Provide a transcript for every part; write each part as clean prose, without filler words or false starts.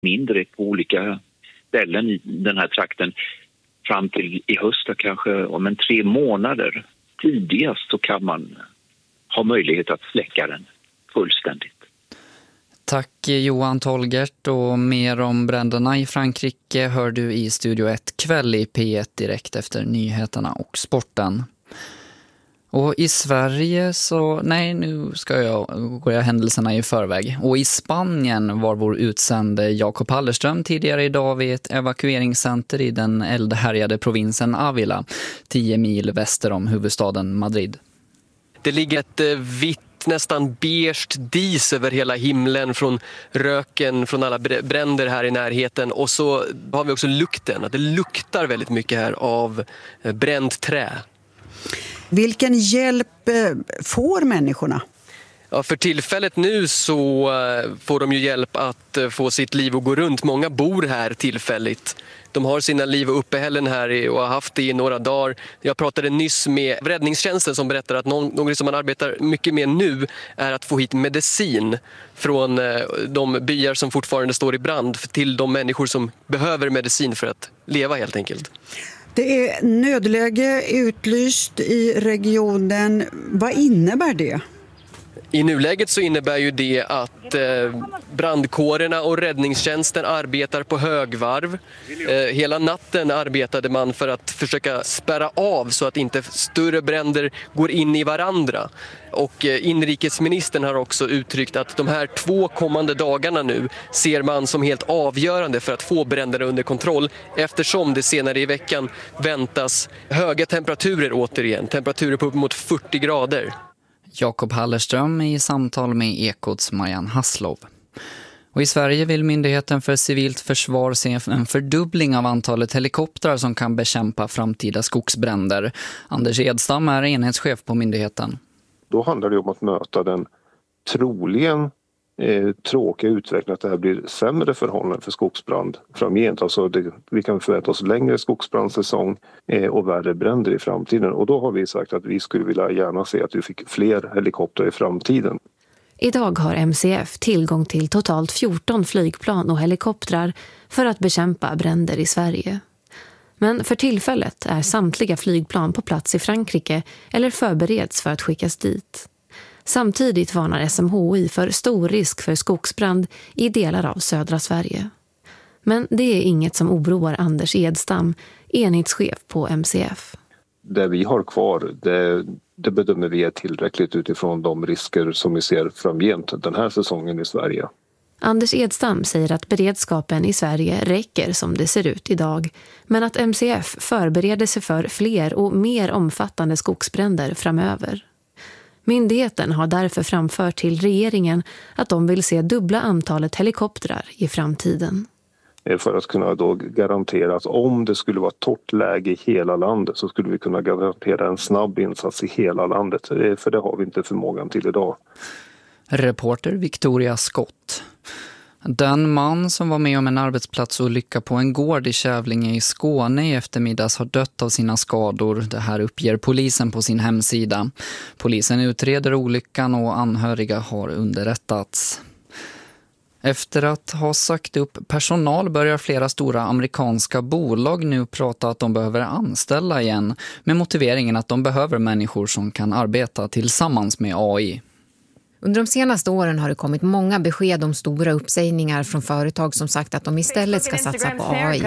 mindre på olika ställen i den här trakten fram till i höst, kanske om 3 månader tidigast, så kan man ha möjlighet att släcka den fullständigt. Tack Johan Tolgert, och mer om bränderna i Frankrike hör du i Studio 1 kväll i P1 direkt efter nyheterna och sporten. Och i Sverige så, nu går jag händelserna i förväg. Och i Spanien var vår utsände Jakob Hallerström tidigare idag vid ett evakueringscenter i den eldhärjade provinsen Ávila, 10 mil väster om huvudstaden Madrid. Det ligger ett vitt, nästan beige dis över hela himlen från röken från alla bränder här i närheten. Och så har vi också lukten. Det luktar väldigt mycket här av bränt trä. Vilken hjälp får människorna? Ja, för tillfället nu så får de ju hjälp att få sitt liv att gå runt. Många bor här tillfälligt. De har sina liv och uppehällen här och har haft det i några dagar. Jag pratade nyss med räddningstjänsten som berättar att något som man arbetar mycket med nu är att få hit medicin från de byar som fortfarande står i brand till de människor som behöver medicin för att leva helt enkelt. Det är nödläge utlyst i regionen. Vad innebär det? I nuläget så innebär ju det att brandkårerna och räddningstjänsten arbetar på högvarv. Hela natten arbetade man för att försöka spärra av så att inte större bränder går in i varandra. Och inrikesministern har också uttryckt att de här 2 kommande dagarna nu ser man som helt avgörande för att få bränderna under kontroll, eftersom det senare i veckan väntas höga temperaturer återigen, temperaturer på upp mot 40 grader. Jakob Hallerström i samtal med Ekots Marianne Hasslov. Och i Sverige vill Myndigheten för civilt försvar se en fördubbling av antalet helikoptrar som kan bekämpa framtida skogsbränder. Anders Edstam är enhetschef på myndigheten. Då handlar det om att möta den troligen tråkiga utvecklingen att det här blir sämre förhållanden för skogsbrand framgent. Alltså vi kan förvänta oss längre skogsbrandsäsong och värre bränder i framtiden. Och då har vi sagt att vi skulle vilja gärna se att vi fick fler helikoptrar i framtiden. Idag har MCF tillgång till totalt 14 flygplan och helikoptrar för att bekämpa bränder i Sverige. Men för tillfället är samtliga flygplan på plats i Frankrike eller förbereds för att skickas dit. Samtidigt varnar SMHI för stor risk för skogsbrand i delar av södra Sverige. Men det är inget som oroar Anders Edstam, enhetschef på MCF. Det vi har kvar, det bedömer vi är tillräckligt utifrån de risker som vi ser framgent den här säsongen i Sverige. Anders Edstam säger att beredskapen i Sverige räcker som det ser ut idag, men att MCF förbereder sig för fler och mer omfattande skogsbränder framöver. Myndigheten har därför framfört till regeringen att de vill se dubbla antalet helikoptrar i framtiden. För att kunna då garantera att om det skulle vara torrt läge i hela landet så skulle vi kunna garantera en snabb insats i hela landet. För det har vi inte förmågan till idag. Reporter Victoria Skott. Den man som var med om en arbetsplatsolycka på en gård i Kävlinge i Skåne i eftermiddags har dött av sina skador. Det här uppger polisen på sin hemsida. Polisen utreder olyckan och anhöriga har underrättats. Efter att ha sagt upp personal börjar flera stora amerikanska bolag nu prata att de behöver anställa igen med motiveringen att de behöver människor som kan arbeta tillsammans med AI. Under de senaste åren har det kommit många besked om stora uppsägningar från företag som sagt att de istället ska satsa på AI.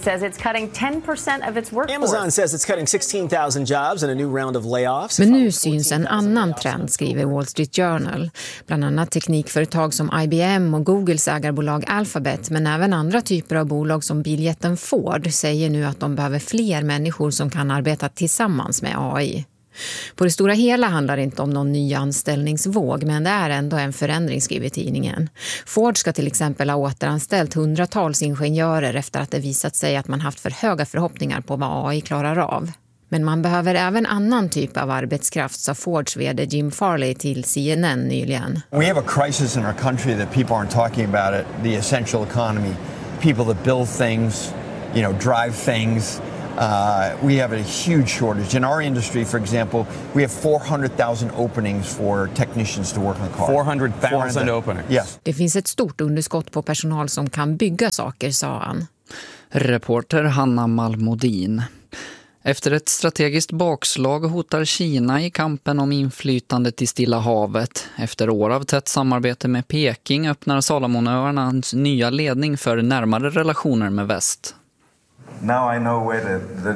Amazon says it's cutting 16,000 jobs in a new round of layoffs. Men nu syns en annan trend, skriver Wall Street Journal. Bland annat teknikföretag som IBM och Googles ägarbolag Alphabet, men även andra typer av bolag som biljätten Ford säger nu att de behöver fler människor som kan arbeta tillsammans med AI. På det stora hela handlar det inte om någon ny anställningsvåg, men det är ändå en förändring, skriver tidningen. Ford ska till exempel ha återanställt hundratals ingenjörer efter att det visat sig att man haft för höga förhoppningar på vad AI klarar av. Men man behöver även annan typ av arbetskraft, sa Fords vd Jim Farley till CNN nyligen. We have a crisis in our country that people aren't talking about it, the essential economy. People that build things, drive things. we have a huge shortage. In our industry, for example, we have 400,000 openings for technicians to work on cars. 400,000 openings? Yes. Det finns ett stort underskott på personal som kan bygga saker, sa han. Reporter Hanna Malmodin. Efter ett strategiskt bakslag hotar Kina i kampen om inflytandet i Stilla havet. Efter år av tätt samarbete med Peking öppnar Salomonöarnas nya ledning för närmare relationer med väst. Now I know where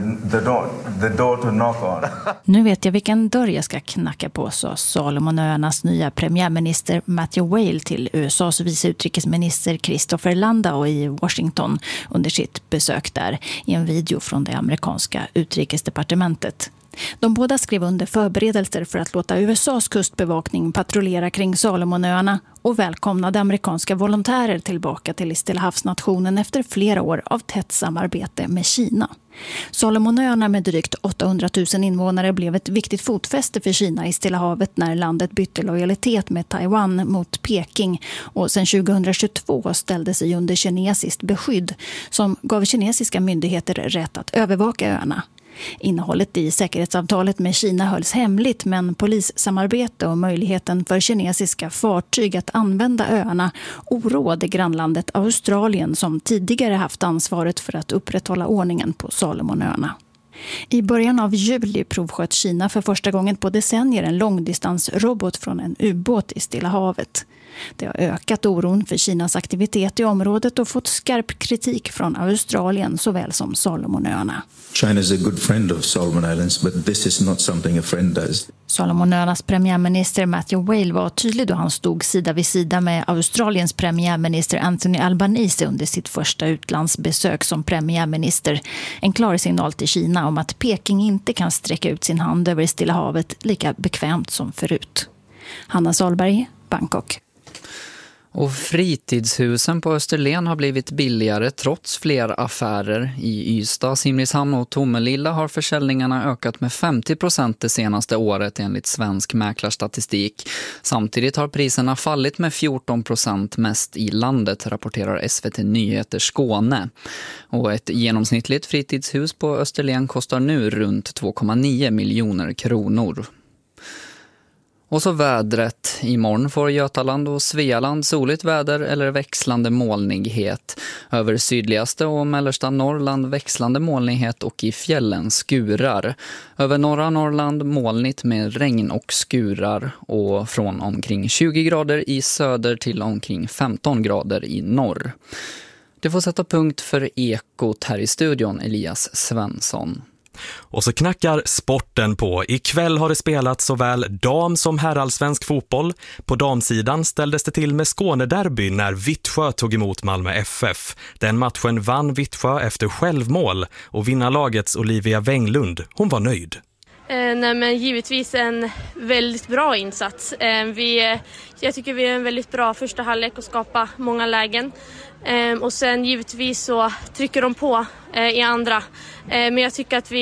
the door to knock on. Nu vet jag vilken dörr jag ska knacka på, sa Salomonöarnas nya premiärminister Matthew Whale till USAs vice utrikesminister Christopher Landau i Washington under sitt besök där i en video från det amerikanska utrikesdepartementet. De båda skrev under förberedelser för att låta USAs kustbevakning patrullera kring Salomonöarna och välkomnade amerikanska volontärer tillbaka till Stillahavsnationen efter flera år av tätt samarbete med Kina. Salomonöarna med drygt 800 000 invånare blev ett viktigt fotfäste för Kina i Stilla havet när landet bytte lojalitet med Taiwan mot Peking och sedan 2022 ställde sig under kinesiskt beskydd som gav kinesiska myndigheter rätt att övervaka öarna. Innehållet i säkerhetsavtalet med Kina hölls hemligt, men polissamarbete och möjligheten för kinesiska fartyg att använda öarna oroade grannlandet Australien som tidigare haft ansvaret för att upprätthålla ordningen på Salomonöarna. I början av juli provsköt Kina för första gången på decennier en långdistansrobot från en ubåt i Stilla havet. Det har ökat oron för Kinas aktivitet i området och fått skarp kritik från Australien såväl som Salomonöarna. China is a good friend of Solomon Islands, but this is not something a friend does. Salomonöarnas premiärminister Matthew Whale var tydlig då han stod sida vid sida med Australiens premiärminister Anthony Albanese under sitt första utlandsbesök som premiärminister. En klar signal till Kina om att Peking inte kan sträcka ut sin hand över Stilla havet lika bekvämt som förut. Hanna Salberg, Bangkok. Och fritidshusen på Österlen har blivit billigare trots fler affärer. I Ystad, Simrishamn och Tomelilla har försäljningarna ökat med 50% det senaste året enligt svensk mäklarstatistik. Samtidigt har priserna fallit med 14% mest i landet, rapporterar SVT Nyheter Skåne. Och ett genomsnittligt fritidshus på Österlen kostar nu runt 2,9 miljoner kronor. Och så vädret. Imorgon får Götaland och Svealand soligt väder eller växlande molnighet. Över sydligaste och mellersta Norrland växlande molnighet och i fjällen skurar. Över norra Norrland molnigt med regn och skurar och från omkring 20 grader i söder till omkring 15 grader i norr. Det får sätta punkt för Ekot här i studion, Elias Svensson. Och så knackar sporten på. Ikväll har det spelat såväl dam- som herrallsvensk fotboll. På damsidan ställdes det till med Skånederby när Vittsjö tog emot Malmö FF. Den matchen vann Vittsjö efter självmål och vinnarlagets Olivia Wenglund, hon var nöjd. Nej, men givetvis en väldigt bra insats. Jag tycker vi är en väldigt bra första halvlek och skapa många lägen. Och sen givetvis så trycker de på i andra. Men jag tycker att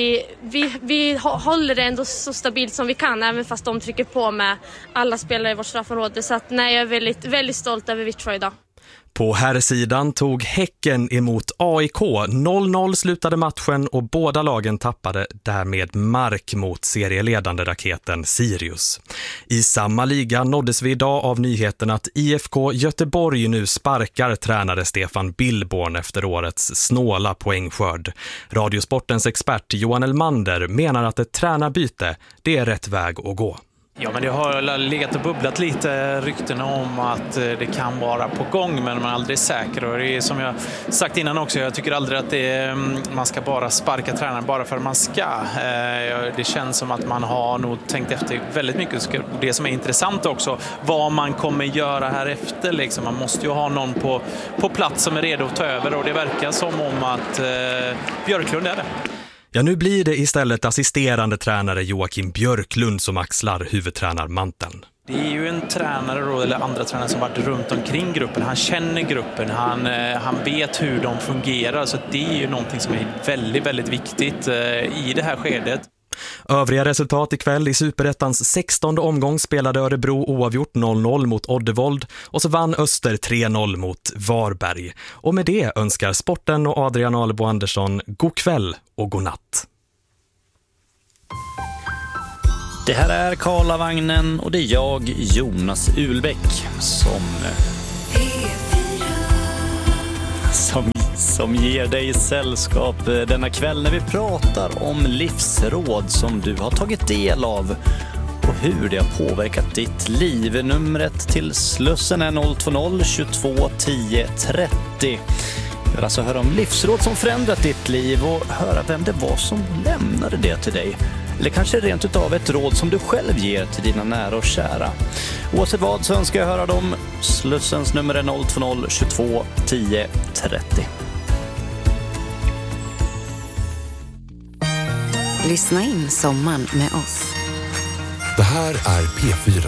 vi håller det ändå så stabilt som vi kan, även fast de trycker på med alla spelare i vårt straffområde. Så att, nej, jag är väldigt, väldigt stolt över Vittsjö idag. På herrsidan tog Häcken emot AIK. 0-0 slutade matchen och båda lagen tappade därmed mark mot serieledande raketen Sirius. I samma liga nåddes vi idag av nyheten att IFK Göteborg nu sparkar tränare Stefan Billborn efter årets snåla poängskörd. Radiosportens expert Johan Elmander menar att ett tränarbyte, det är rätt väg att gå. Ja, men det har legat och bubblat lite ryktena om att det kan vara på gång, men man är aldrig säker. Och det är som jag sagt innan också, jag tycker aldrig att man ska bara sparka tränaren bara för att man ska. Det känns som att man har nog tänkt efter väldigt mycket. Det som är intressant också, vad man kommer göra här efter. Liksom. Man måste ju ha någon på plats som är redo att ta över, och det verkar som om att Björklund är det. Ja, nu blir det istället assisterande tränare Joakim Björklund som axlar huvudtränarmanteln. Det är ju en tränare då, eller andra tränare som varit runt omkring gruppen. Han känner gruppen, han vet hur de fungerar. Så det är ju någonting som är väldigt, väldigt viktigt i det här skedet. Övriga resultat ikväll: i Superettans 16:e omgång spelade Örebro oavgjort 0-0 mot Oddevold och så vann Öster 3-0 mot Varberg. Och med det önskar Sporten och Adrian Alebo Andersson god kväll och god natt. Det här är Karlavagnen och det är jag, Jonas Ulbäck, som ger dig sällskap denna kväll när vi pratar om livsråd som du har tagit del av och hur det har påverkat ditt liv. Numret till Slussen är 020 22 10 30. Vi vill alltså höra om livsråd som förändrat ditt liv och höra vem det var som lämnade det till dig. Eller kanske rent utav ett råd som du själv ger till dina nära och kära. Oavsett vad så önskar jag höra dem. Slussens nummer är 020 22 10 30. Lyssna in sommaren med oss. Det här är P4.